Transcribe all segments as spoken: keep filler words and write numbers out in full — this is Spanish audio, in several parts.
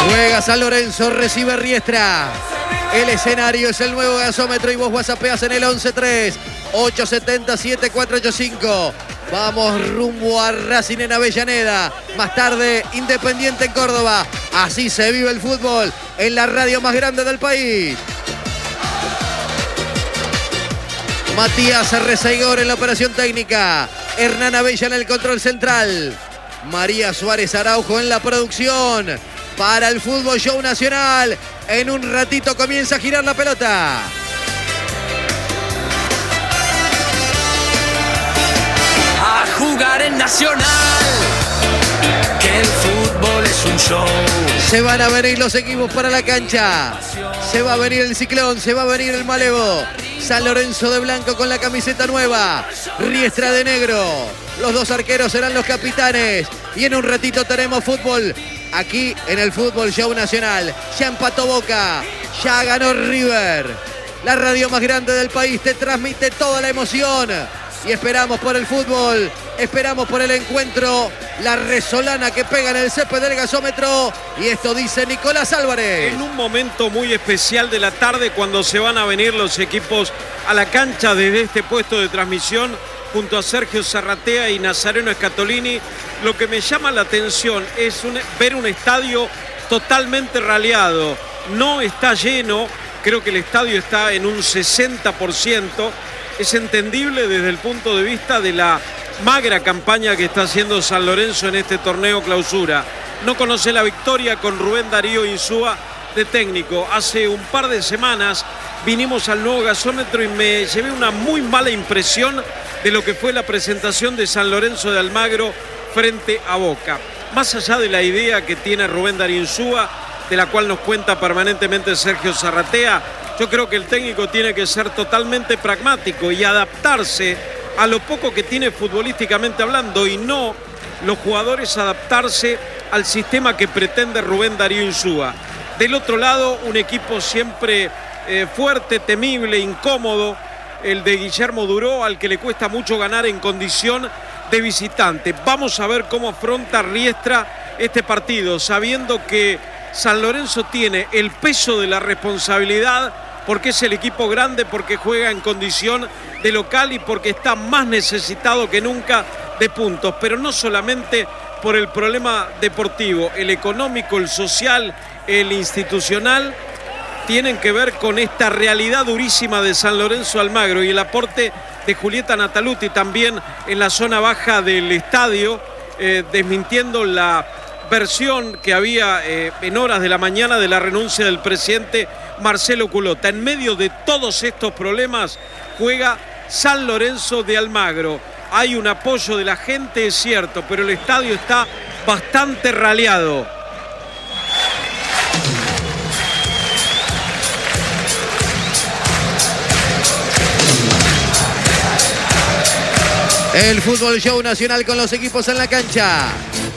Juega San Lorenzo, recibe Riestra. El escenario es el nuevo gasómetro y vos whatsappeas en el once tres ocho siete cero siete cuatro ocho cinco. Vamos rumbo a Racing en Avellaneda. Más tarde, Independiente en Córdoba. Así se vive el fútbol en la radio más grande del país. Matías Rezaigor en la operación técnica. Hernán Abella en el control central. María Suárez Araujo en la producción. Para el Fútbol Show Nacional. En un ratito comienza a girar la pelota. A jugar en Nacional, que el fútbol es un show. Se van a venir los equipos para la cancha. Se va a venir el Ciclón, se va a venir el Malevo. San Lorenzo de blanco con la camiseta nueva. Riestra de negro. Los dos arqueros serán los capitanes. Y en un ratito tenemos fútbol aquí en el Fútbol Show Nacional. Ya empató Boca, ya ganó River. La radio más grande del país te transmite toda la emoción. Y esperamos por el fútbol, esperamos por el encuentro. La resolana que pega en el césped del gasómetro. Y esto dice Nicolás Álvarez. En un momento muy especial de la tarde, cuando se van a venir los equipos a la cancha desde este puesto de transmisión, junto a Sergio Zarratea y Nazareno Scatolini, lo que me llama la atención es un, ver un estadio totalmente raleado. No está lleno, creo que el estadio está en un sesenta por ciento. Es entendible desde el punto de vista de la magra campaña que está haciendo San Lorenzo en este torneo clausura. No conoce la victoria con Rubén Darío Insúa de técnico. Hace un par de semanas vinimos al nuevo gasómetro y me llevé una muy mala impresión de lo que fue la presentación de San Lorenzo de Almagro frente a Boca. Más allá de la idea que tiene Rubén Darío Insúa, de la cual nos cuenta permanentemente Sergio Zarratea, yo creo que el técnico tiene que ser totalmente pragmático y adaptarse a lo poco que tiene futbolísticamente hablando, y no los jugadores adaptarse al sistema que pretende Rubén Darío Insúa. Del otro lado, un equipo siempre eh, fuerte, temible, incómodo, el de Guillermo Duró, al que le cuesta mucho ganar en condición de visitante. Vamos a ver cómo afronta Riestra este partido, sabiendo que San Lorenzo tiene el peso de la responsabilidad, porque es el equipo grande, porque juega en condición de local y porque está más necesitado que nunca de puntos. Pero no solamente por el problema deportivo, el económico, el social, el institucional, tienen que ver con esta realidad durísima de San Lorenzo Almagro y el aporte de Julieta Nataluti también en la zona baja del estadio, eh, desmintiendo la versión que había eh, en horas de la mañana de la renuncia del presidente Marcelo Culota. En medio de todos estos problemas juega San Lorenzo de Almagro. Hay un apoyo de la gente, es cierto, pero el estadio está bastante raleado. El Fútbol Show Nacional con los equipos en la cancha.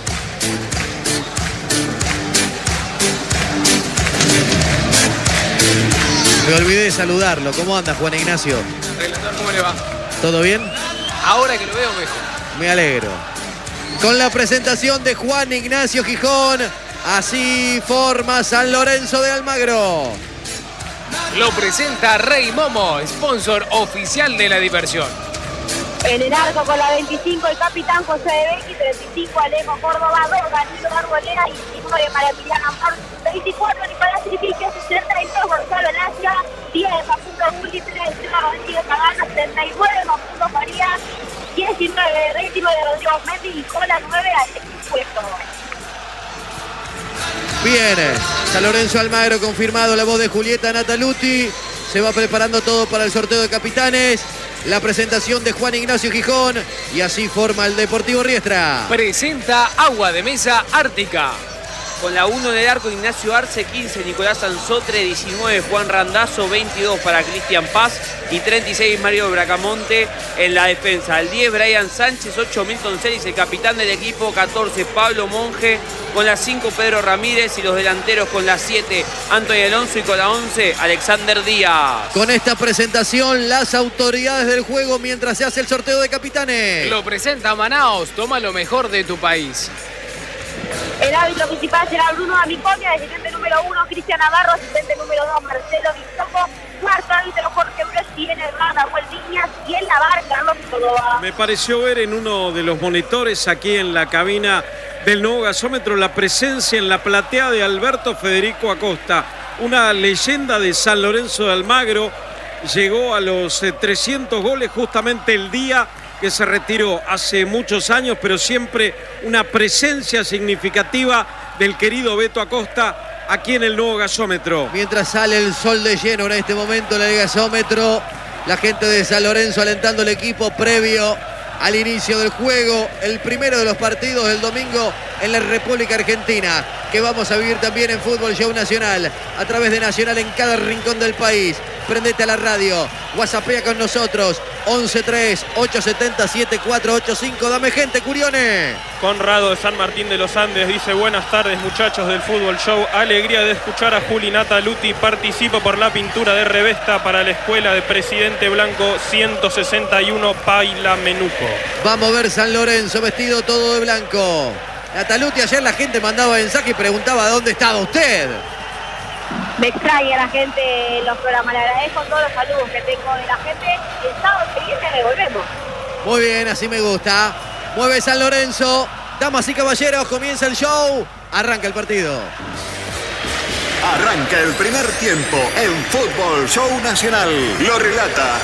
Me olvidé de saludarlo. ¿Cómo anda, Juan Ignacio? Relator, ¿cómo le va? ¿Todo bien? Ahora que lo veo mejor. Me alegro. Con la presentación de Juan Ignacio Gijón, así forma San Lorenzo de Almagro. Lo presenta Rey Momo, sponsor oficial de la diversión. En el arco con la veinticinco el capitán José de Becky, treinta y cinco Alejo Córdoba, dos Danilo Arboleda y diecinueve Maravillán Ampar, veinticuatro Nicolás Tripique, sesenta y dos Gonzalo Lacia, diez Facundo Juli, tres Rodríguez Pagano, setenta y nueve Facundo Farías, diecinueve Rétimo de Rodrigo Mendy y con la nueve Alexis Puesto. Bien, San Lorenzo Almagro confirmado, la voz de Julieta Nataluti. Se va preparando todo para el sorteo de capitanes. La presentación de Juan Ignacio Gijón y así forma el Deportivo Riestra. Presenta Agua de Mesa Ártica. Con la uno en el arco, Ignacio Arce, quince Nicolás Anzotre, diecinueve Juan Randazzo, veintidós para Cristian Paz y treinta y seis Mario Bracamonte en la defensa. El diez Brian Sánchez, ocho Milton Celis, el capitán del equipo, catorce Pablo Monge, con la cinco Pedro Ramírez y los delanteros con la siete Antonio Alonso y con la once Alexander Díaz. Con esta presentación, las autoridades del juego mientras se hace el sorteo de capitanes. Lo presenta Manaos, toma lo mejor de tu país. El árbitro principal será Bruno Amiconia, asistente número uno, Cristian Navarro, asistente número dos, Marcelo Vizcoco, cuarto árbitro Jorge Bresci, en el bar Nahuel Viñas y en la bar Carlos Córdoba. Me pareció ver en uno de los monitores aquí en la cabina del nuevo gasómetro la presencia en la platea de Alberto Federico Acosta, una leyenda de San Lorenzo de Almagro. Llegó a los eh, trescientos goles justamente el día que se retiró hace muchos años, pero siempre una presencia significativa del querido Beto Acosta aquí en el nuevo gasómetro. Mientras sale el sol de lleno en este momento en el gasómetro, la gente de San Lorenzo alentando al equipo previo al inicio del juego, el primero de los partidos del domingo en la República Argentina, que vamos a vivir también en Fútbol Show Nacional, a través de Nacional en cada rincón del país. Prendete a la radio, whatsappea con nosotros, once tres, ocho siete cero, siete cuatro ocho cinco. Dame gente, Curione. Conrado de San Martín de los Andes dice: buenas tardes, muchachos del Fútbol Show. Alegría de escuchar a Juli Nataluti. Participo por la pintura de revesta para la escuela de Presidente Blanco ciento sesenta y uno, Paila Menuco. Vamos a ver San Lorenzo vestido todo de blanco. Nataluti, ayer la gente mandaba mensaje y preguntaba ¿dónde estaba usted? Me extraña la gente en los programas, le agradezco todos los saludos que tengo de la gente y el sábado que viene revolvemos. Muy bien, así me gusta. Mueve San Lorenzo, damas y caballeros, comienza el show, arranca el partido. Arranca el primer tiempo en Fútbol Show Nacional. Lo relata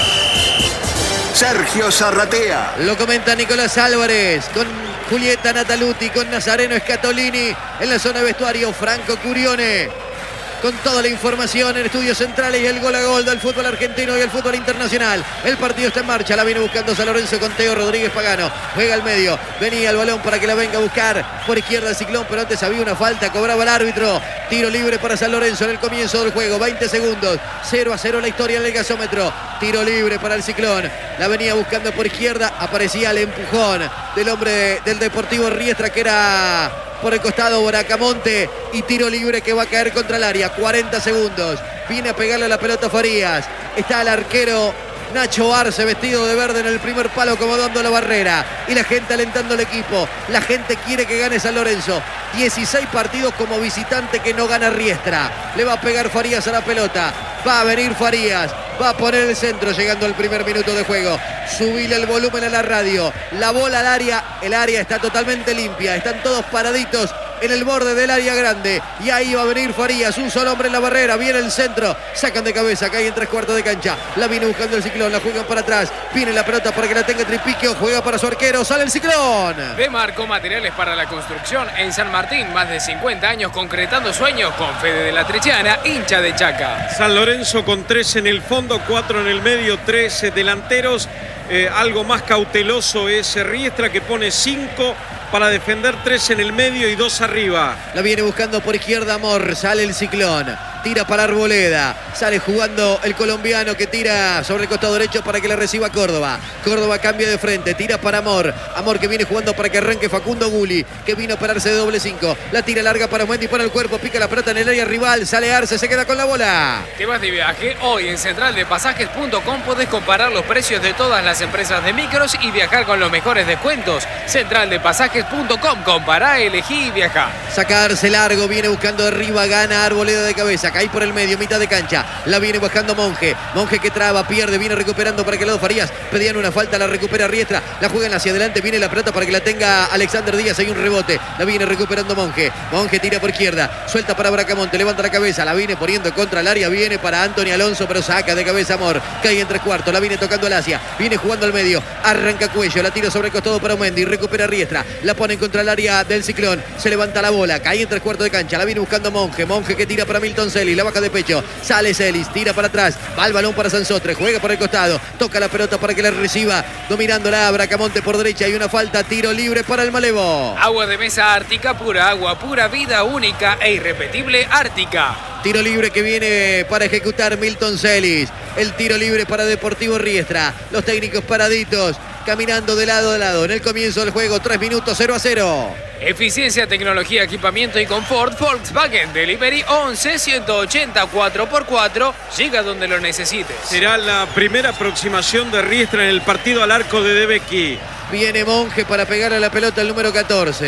Sergio Zarratea. Lo comenta Nicolás Álvarez con Julieta Nataluti, con Nazareno Scatolini en la zona de vestuario, Franco Curione con toda la información en estudios centrales y el gol a gol del fútbol argentino y el fútbol internacional. El partido está en marcha, la viene buscando San Lorenzo con Teo Rodríguez Pagano. Juega al medio, venía el balón para que la venga a buscar por izquierda el Ciclón, pero antes había una falta, cobraba el árbitro. Tiro libre para San Lorenzo en el comienzo del juego, veinte segundos, cero a cero la historia en el gasómetro. Tiro libre para el Ciclón, la venía buscando por izquierda, aparecía el empujón del hombre del Deportivo Riestra, que era por el costado Bracamonte, y tiro libre que va a caer contra el área. Cuarenta segundos, viene a pegarle a la pelota Farías, está el arquero Nacho Arce vestido de verde en el primer palo acomodando la barrera y la gente alentando al equipo. La gente quiere que gane San Lorenzo. dieciséis partidos como visitante que no gana Riestra. Le va a pegar Farías a la pelota, va a venir Farías, va a poner el centro llegando al primer minuto de juego. Subile el volumen a la radio, la bola al área, el área está totalmente limpia, están todos paraditos en el borde del área grande y ahí va a venir Farías, un solo hombre en la barrera, viene el centro, sacan de cabeza, cae en tres cuartos de cancha, la viene buscando el Ciclón, la juegan para atrás, viene la pelota para que la tenga Tripiquio, juega para su arquero, sale el Ciclón. Demarco Materiales para la Construcción en San Martín, más de cincuenta años concretando sueños con Fede de la Trichana, hincha de Chaca. San Lorenzo con tres en el fondo, cuatro en el medio, tres delanteros. Eh, algo más cauteloso es Riestra, que pone cinco para defender, tres en el medio y dos arriba. La viene buscando por izquierda Amor, sale el Ciclón, tira para Arboleda, sale jugando el colombiano que tira sobre el costado derecho para que la reciba Córdoba. Córdoba cambia de frente, tira para Amor, Amor que viene jugando para que arranque Facundo Guli, que vino a pararse de doble cinco, la tira larga para Mendy, para el cuerpo, pica la pelota en el área rival, sale Arce, se queda con la bola. Te vas de viaje, hoy en central de pasajes punto com podés comparar los precios de todas las empresas de micros y viajar con los mejores descuentos. central de pasajes punto com, compará, elegí y viajá. Sacarse largo, viene buscando arriba, gana Arboleda de cabeza, cae por el medio, mitad de cancha, la viene buscando Monje, Monje que traba, pierde, viene recuperando para que el lado Farías, pedían una falta, la recupera Riestra, la juegan hacia adelante, viene la pelota para que la tenga Alexander Díaz, hay un rebote, la viene recuperando Monje, Monje tira por izquierda, suelta para Bracamonte, levanta la cabeza, la viene poniendo contra el área, viene para Anthony Alonso, pero saca de cabeza Amor, cae en tres cuartos, la viene tocando al Asia, viene jugando al medio, arranca Cuello, la tira sobre el costado para Mendy, recupera Riestra, la pone contra el área del Ciclón, se levanta la bola, cae en tres cuartos de cancha, la viene buscando Monje, Monje que tira para Milton Celis, la baja de pecho, sale Celis, tira para atrás, va el balón para Sansotre, juega por el costado, toca la pelota para que la reciba, dominándola Bracamonte por derecha, hay una falta, tiro libre para el Malevo. Agua de mesa Ártica, pura agua, pura vida, única e irrepetible Ártica. Tiro libre que viene para ejecutar Milton Celis, el tiro libre para Deportivo Riestra, los técnicos paraditos, caminando de lado a lado en el comienzo del juego, tres minutos, cero a cero. Eficiencia, tecnología, equipamiento y confort. Volkswagen Delivery once ciento ochenta cuatro por cuatro. Llega donde lo necesites. Será la primera aproximación de Riestra en el partido al arco de Debecki. Viene Monje para pegar a la pelota el número catorce.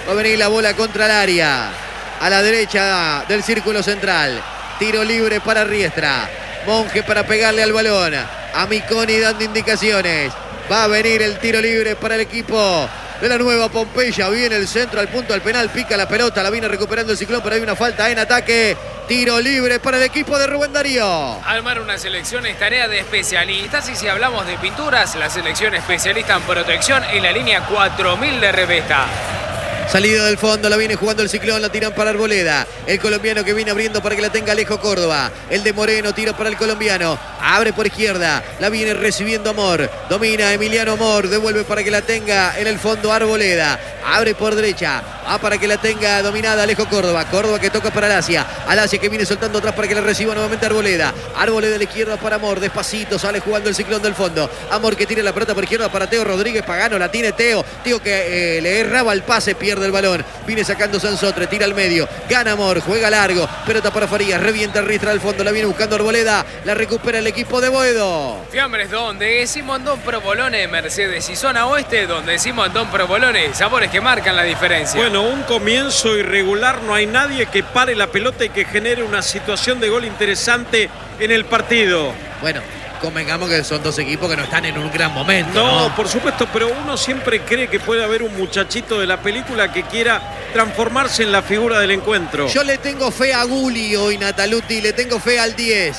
Va a venir la bola contra el área. A la derecha del círculo central. Tiro libre para Riestra. Monge para pegarle al balón. A Miconi dando indicaciones. Va a venir el tiro libre para el equipo de la Nueva Pompeya. Viene el centro al punto del penal. Pica la pelota. La viene recuperando el Ciclón, pero hay una falta en ataque. Tiro libre para el equipo de Rubén Darío. Armar una selección es tarea de especialistas. Y si hablamos de pinturas, la selección especialista en protección en la línea cuatro mil de Revesta. Salida del fondo, la viene jugando el Ciclón, la tiran para Arboleda. El colombiano que viene abriendo para que la tenga Alejo Córdoba. El de Moreno tira para el colombiano. Abre por izquierda, la viene recibiendo Amor. Domina Emiliano Amor, devuelve para que la tenga en el fondo Arboleda. Abre por derecha, va para que la tenga dominada Alejo Córdoba. Córdoba que toca para Alasia. Alasia que viene soltando atrás para que la reciba nuevamente Arboleda. Arboleda a la izquierda para Amor, despacito sale jugando el Ciclón del fondo. Amor que tira la pelota por izquierda para Teo Rodríguez Pagano, la tiene Teo. Teo que eh, le erraba el pase, pierde el balón. Viene sacando Sansotre, tira al medio. Gana Amor, juega largo. Pelota para Farías, revienta el Riestra del fondo. La viene buscando Arboleda. La recupera el equipo de Boedo. Fiambres donde Simondón Provolone, Mercedes y zona oeste donde Simondón Provolone. Sabores que marcan la diferencia. Bueno, un comienzo irregular. No hay nadie que pare la pelota y que genere una situación de gol interesante en el partido. Bueno, convengamos que son dos equipos que no están en un gran momento. No, ¿no? por supuesto, pero uno siempre cree que puede haber un muchachito de la película que quiera transformarse en la figura del encuentro. Yo le tengo fe a Guli hoy, Nataluti, le tengo fe al diez.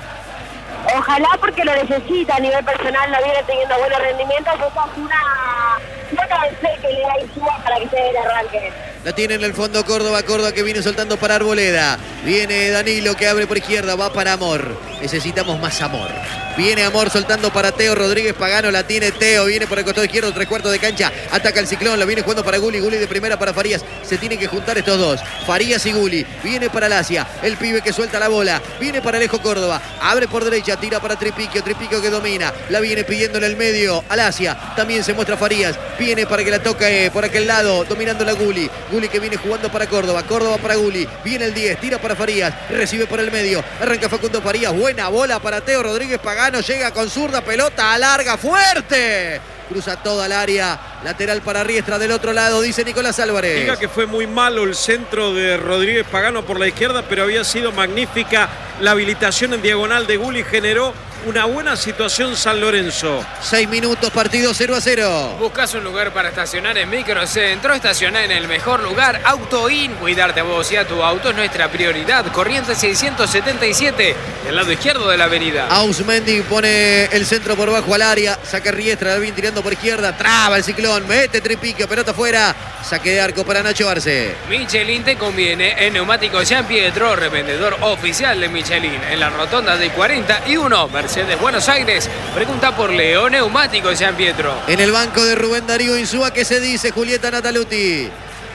Ojalá, porque lo necesita a nivel personal, no viene teniendo buenos rendimientos. Esa es una nota de fe que le da Insúa para que se dé el arranque. La tiene en el fondo Córdoba, Córdoba que viene soltando para Arboleda. Viene Danilo que abre por izquierda, va para Amor. Necesitamos más amor. Viene Amor soltando para Teo Rodríguez Pagano, la tiene Teo, viene por el costado izquierdo, tres cuartos de cancha, ataca el Ciclón, la viene jugando para Guli, Guli de primera para Farías. Se tienen que juntar estos dos, Farías y Guli. Viene para Alasia, el pibe que suelta la bola, viene para Alejo Córdoba, abre por derecha, tira para Tripiquio, Tripiquio que domina, la viene pidiendo en el medio, Alasia, también se muestra Farías, viene para que la toque por aquel lado, dominando la Guli, Guli que viene jugando para Córdoba, Córdoba para Guli, viene el diez, tira para Farías, recibe por el medio, arranca Facundo Farías, buena bola para Teo Rodríguez Pagano, llega con zurda, pelota alarga, fuerte, cruza toda el área, lateral para Riestra del otro lado, dice Nicolás Álvarez. Diga que fue muy malo el centro de Rodríguez Pagano por la izquierda, pero había sido magnífica la habilitación en diagonal de Guli, generó una buena situación San Lorenzo. Seis minutos, partido cero a cero. Buscas un lugar para estacionar en Microcentro, estacionar en el mejor lugar, AutoIn. Cuidarte a vos y a tu auto es nuestra prioridad. Corrientes seiscientos setenta y siete, del lado izquierdo de la avenida. Ausmendi pone el centro por bajo al área, saca Riestra, la viene tirando por izquierda, traba el Ciclón, mete Tripiquio, pelota afuera, saque de arco para Nacho Arce. Michelin te conviene en Neumáticos Gian Pietro, revendedor oficial de Michelin, en la rotonda de cuarenta y uno, Mercedes Buenos Aires. Pregunta por Leo Neumáticos Gian Pietro. En el banco de Rubén Darío Insúa, ¿qué se dice, Julieta Nataluti?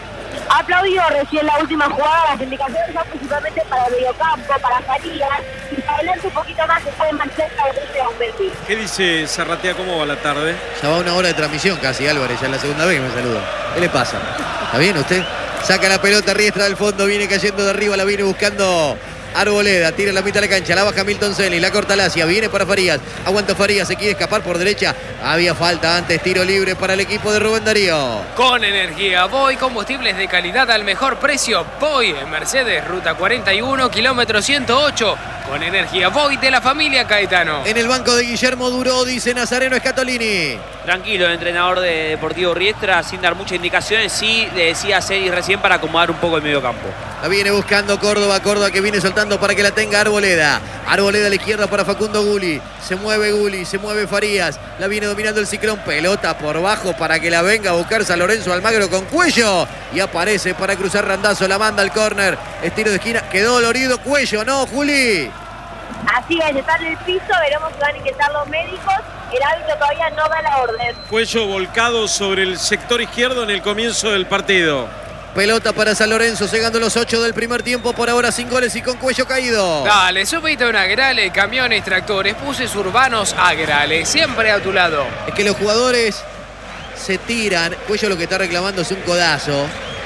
Aplaudió recién la última jugada, las indicaciones son principalmente para el mediocampo, para Farías, y para adelante un poquito más se puede más cerca de este Humberti. ¿Qué dice Zarratea? ¿Cómo va la tarde? Ya va una hora de transmisión casi, Álvarez, ya es la segunda vez que me saluda. ¿Qué le pasa? ¿Está bien usted? Saca la pelota, Riestra del fondo, viene cayendo de arriba, la viene buscando Arboleda, tira en la mitad de la cancha, la baja Milton Celi, la corta Alasia, viene para Farías, aguanta Farías, se quiere escapar por derecha, había falta antes, tiro libre para el equipo de Rubén Darío. Con energía Voy, combustibles de calidad al mejor precio. Voy en Mercedes, ruta cuarenta y uno, kilómetro ciento ocho. Con energía Voy de la familia Caetano. En el banco de Guillermo Duró, dice Nazareno Scatolini. Tranquilo, el entrenador de Deportivo Riestra, sin dar muchas indicaciones, sí le decía a Celis recién para acomodar un poco el medio campo. La viene buscando Córdoba, Córdoba que viene soltando para que la tenga Arboleda. Arboleda a la izquierda para Facundo Guli. Se mueve Guli, se mueve Farías. La viene dominando el Ciclón. Pelota por bajo para que la venga a buscar San Lorenzo Almagro con Cuello. Y aparece para cruzar Randazzo, la manda al córner. Estiro de esquina, quedó dolorido Cuello, ¿no, Juli? Así es, está en el piso, veremos si van a ingresar los médicos. El árbitro todavía no da la orden. Cuello volcado sobre el sector izquierdo en el comienzo del partido. Pelota para San Lorenzo, llegando los ocho del primer tiempo, por ahora sin goles y con Cuello caído. Dale, subite a un Agrale, camiones, tractores, buses urbanos, Agrale, siempre a tu lado. Es que los jugadores se tiran, Cuello lo que está reclamando es un codazo,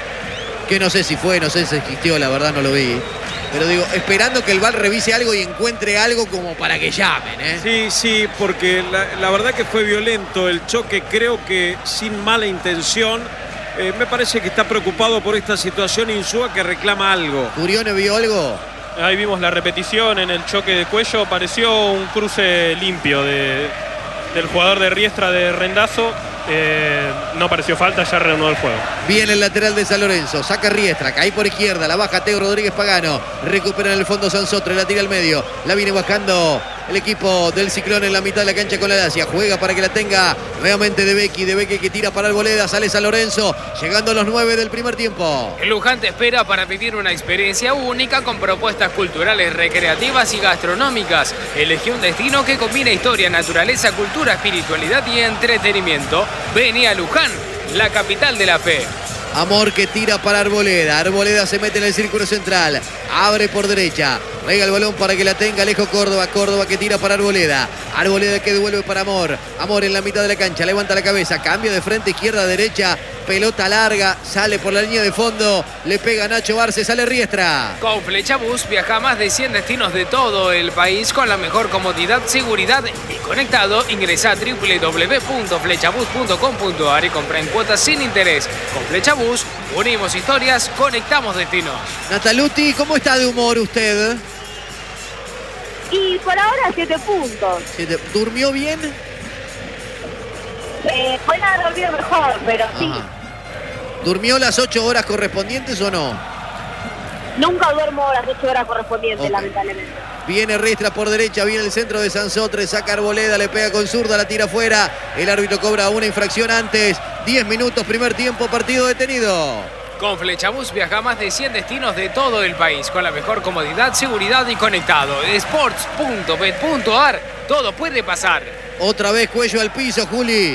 que no sé si fue, no sé si existió, la verdad no lo vi. Pero digo, esperando que el V A R revise algo y encuentre algo como para que llamen, ¿eh? Sí, sí, porque la, la verdad que fue violento el choque, creo que sin mala intención. Eh, me parece que está preocupado por esta situación Insúa, que reclama algo. ¿Curione vio algo? Ahí vimos la repetición en el choque de cuello. Pareció un cruce limpio de, del jugador de Riestra de Rendazo. Eh, no pareció falta, ya reanudó el juego. Viene el lateral de San Lorenzo, saca Riestra, cae por izquierda, la baja Teo Rodríguez Pagano, recupera en el fondo Sansotre, la tira al medio, la viene bajando el equipo del Ciclón en la mitad de la cancha con la Lacia, juega para que la tenga nuevamente De Becchi, De Becchi que tira para Arboleda, sale San Lorenzo, llegando a los nueve del primer tiempo. El Luján te espera para vivir una experiencia única con propuestas culturales, recreativas y gastronómicas. Elegí un destino que combina historia, naturaleza, cultura, espiritualidad y entretenimiento. Vení a Luján, la capital de la fe. Amor que tira para Arboleda. Arboleda se mete en el círculo central. Abre por derecha. Rega el balón para que la tenga Alejo Córdoba. Córdoba que tira para Arboleda. Arboleda que devuelve para Amor. Amor en la mitad de la cancha. Levanta la cabeza. Cambia de frente, izquierda, derecha. Pelota larga. Sale por la línea de fondo. Le pega Nacho Barce. Sale Riestra. Con Flechabús viaja a más de cien destinos de todo el país con la mejor comodidad, seguridad y conectado. Ingresa a doble u doble u doble u punto flechabús punto com punto a r y compra en cuotas sin interés. Con Flechabús unimos historias, conectamos destinos. Nataluti, ¿cómo está de humor usted? Y por ahora siete puntos. ¿Durmió bien? Eh, pueden haber dormido mejor, pero sí. Ajá. ¿Durmió las ocho horas correspondientes o no? Nunca duermo las ocho horas correspondientes, Okay. lamentablemente. Viene Riestra por derecha, viene el centro de Sansotre, saca Arboleda, le pega con zurda, la tira afuera. El árbitro cobra una infracción antes. diez minutos, primer tiempo, partido detenido. Con Flechabús viaja a más de cien destinos de todo el país con la mejor comodidad, seguridad y conectado. sports punto bet punto a r, todo puede pasar. Otra vez cuello al piso, Juli.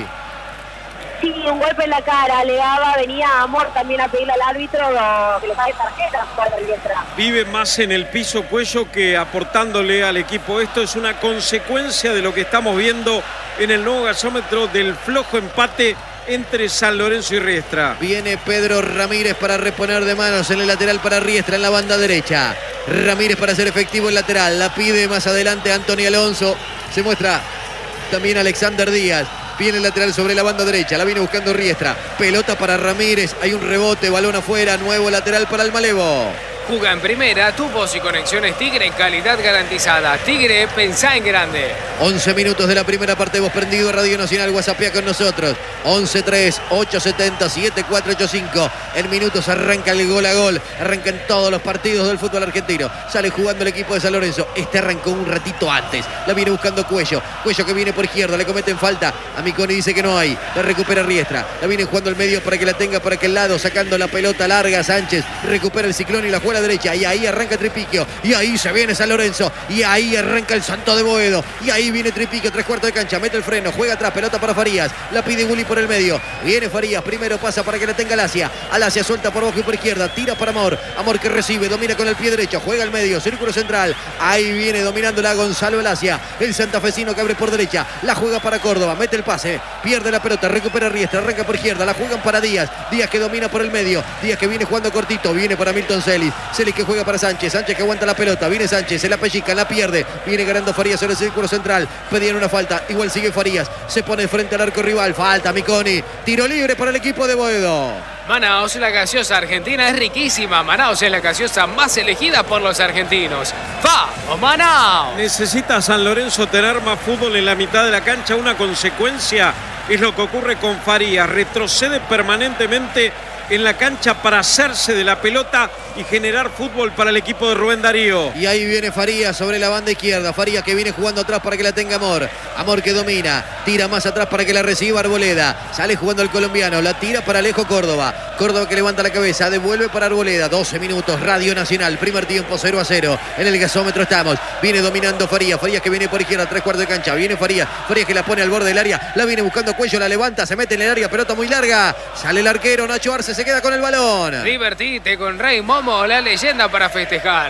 Sí, un golpe en la cara, le daba, venía Amor también a pedirle al árbitro lo, que le pague tarjeta por el Riestra. Vive más en el piso Cuello que aportándole al equipo. Esto es una consecuencia de lo que estamos viendo en el nuevo gasómetro del flojo empate entre San Lorenzo y Riestra. Viene Pedro Ramírez para reponer de manos en el lateral para Riestra en la banda derecha. Ramírez para hacer efectivo el lateral. La pide más adelante Antonio Alonso. Se muestra también Alexander Díaz. Viene el lateral sobre la banda derecha. La viene buscando Riestra. Pelota para Ramírez. Hay un rebote. Balón afuera. Nuevo lateral para el Malevo. Juga en primera, tu voz y conexiones Tigre, calidad garantizada. Tigre, pensá en grande. once minutos de la primera parte. Hemos prendido Radio Nacional. WhatsAppea con nosotros. once tres, ocho siete cero, siete cuatro ocho cinco. En minutos arranca el gol a gol. Arrancan todos los partidos del fútbol argentino. Sale jugando el equipo de San Lorenzo. Este arrancó un ratito antes. La viene buscando Cuello. Cuello que viene por izquierda. Le cometen falta. A Miconi dice que no hay. La recupera Riestra. La viene jugando el medio para que la tenga por aquel lado. Sacando la pelota larga. Sánchez recupera el Ciclón y la juega a la derecha. Y ahí arranca Tripiquio. Y ahí se viene San Lorenzo. Y ahí arranca el Santo de Boedo. Y ahí viene Tripiquio. Tres cuartos de cancha. Mete el freno. Juega atrás. Pelota para Farías. La pide Gulli por el medio. Viene Farías. Primero pasa para que la tenga Lacia. Alacia suelta por abajo y por izquierda. Tira para Amor. Amor que recibe. Domina con el pie derecho. Juega al medio. Círculo central. Ahí viene dominándola Gonzalo Alacia. El santafesino que abre por derecha. La juega para Córdoba. Mete el pase. Pierde la pelota. Recupera Riestra. Arranca por izquierda. La juegan para Díaz. Díaz que domina por el medio. Díaz que viene jugando cortito. Viene para Milton Celis. Celis que juega para Sánchez. Sánchez que aguanta la pelota. Viene Sánchez. Se la pellica. La pierde. Viene ganando Farías sobre el círculo central. Pedían una falta. Igual sigue Farías. Se pone frente al arco rival. Falta Miconi. Tiro libre para el equipo de Boedo. Manaos, la gaseosa argentina es riquísima. Manaos es la gaseosa más elegida por los argentinos. ¡Vamos, Manaos! Necesita San Lorenzo tener más fútbol en la mitad de la cancha. Una consecuencia es lo que ocurre con Farías. Retrocede permanentemente en la cancha para hacerse de la pelota y generar fútbol para el equipo de Rubén Darío. Y ahí viene Farías sobre la banda izquierda. Farías que viene jugando atrás para que la tenga Amor. Amor que domina. Tira más atrás para que la reciba Arboleda. Sale jugando el colombiano. La tira para Alejo Córdoba. Córdoba que levanta la cabeza. Devuelve para Arboleda. doce minutos. Radio Nacional. Primer tiempo cero a cero. En el gasómetro estamos. Viene dominando Farías. Farías que viene por izquierda. Tres cuartos de cancha. Viene Farías. Farías que la pone al borde del área. La viene buscando Cuello. La levanta. Se mete en el área. Pelota muy larga. Sale el arquero. Nacho Arce se queda con el balón. Divertite con Rey Momo, la leyenda para festejar.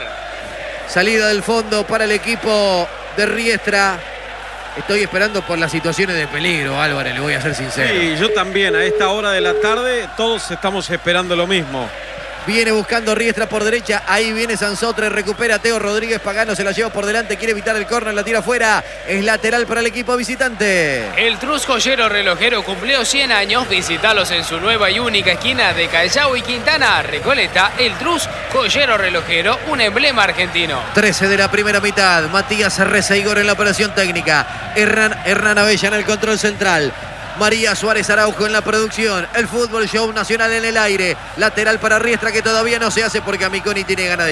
Salida del fondo para el equipo de Riestra. Estoy esperando por las situaciones de peligro, Álvarez, le voy a ser sincero. Sí, yo también. A esta hora de la tarde todos estamos esperando lo mismo. Viene buscando Riestra por derecha. Ahí viene Sansotre. Recupera Teo Rodríguez. Pagano se la lleva por delante. Quiere evitar el córner. La tira afuera. Es lateral para el equipo visitante. El Trus Joyero Relojero cumplió cien años. Visitalos en su nueva y única esquina de Callao y Quintana. Recoleta. El Trus Joyero Relojero. Un emblema argentino. trece de la primera mitad. Matías Reseigor en la operación técnica. Hernán, Hernán Abella en el control central. María Suárez Araujo en la producción. El Fútbol Show Nacional en el aire. Lateral para Riestra que todavía no se hace porque Amiconi tiene ganas de